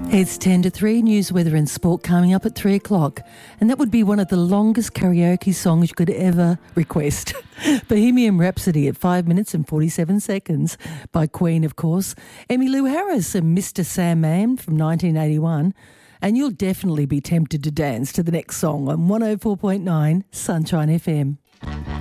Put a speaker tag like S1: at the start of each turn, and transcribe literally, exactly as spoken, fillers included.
S1: It's ten to three, news, weather and sport coming up at three o'clock. And that would be one of the longest karaoke songs you could ever request. Bohemian Rhapsody at five minutes and forty-seven seconds by Queen, of course. Emmylou Harris and Mister Sandman from nineteen eighty-one. And you'll definitely be tempted to dance to the next song on one oh four point nine Sunshine F M.